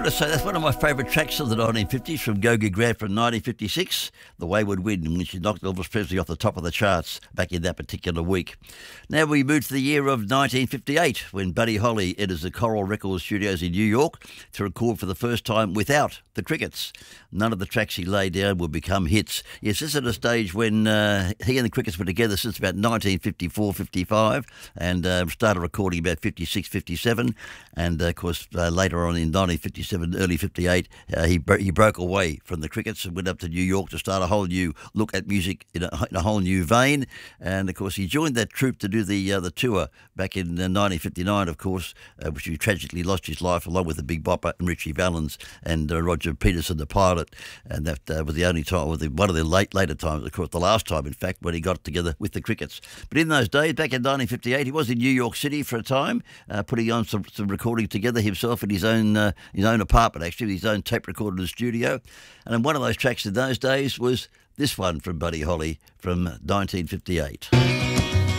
to say that's one of my favourite tracks of the 1950s from Go-Go Grant from 1956, The Wayward Wind, in which he knocked Elvis Presley off the top of the charts back in that particular week. Now we move to the year of 1958 when Buddy Holly enters the Coral Records studios in New York to record for the first time without the Crickets. None of the tracks he laid down would become hits. Yes, this is at a stage when he and the Crickets were together since about 1954-55 and started recording about 56, 57, and of course later on in 1957, early 58, he broke away from the Crickets and went up to New York to start a whole new look at music in a whole new vein. And of course, he joined that troupe to do the tour back in 1959, of course, which he tragically lost his life along with the Big Bopper and Richie Valens and Roger Peterson, the pilot. And that was the only time, one of the later times, of course, the last time, in fact, when he got together with the Crickets. But in those days, back in 1958, he was in New York City for a time, putting on some recording together himself in his own apartment, actually, his own tape recorder in the studio. And one of those tracks in those days was this one from Buddy Holly from 1958.